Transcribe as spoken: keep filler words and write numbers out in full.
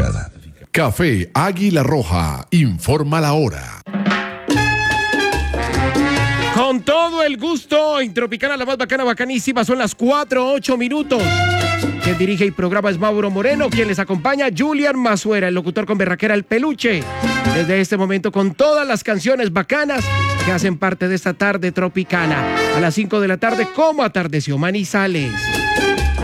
certificada. Café Águila Roja, informa la hora. Con todo el gusto, en Tropicana, la más bacana, bacanísima, son las cuatro, ocho minutos. Quien dirige el programa es Mauro Moreno, quien les acompaña, Julian Mazuera, el locutor con berraquera, el peluche. Desde este momento, con todas las canciones bacanas que hacen parte de esta tarde tropicana. A las cinco de la tarde, como atardeció Manizales.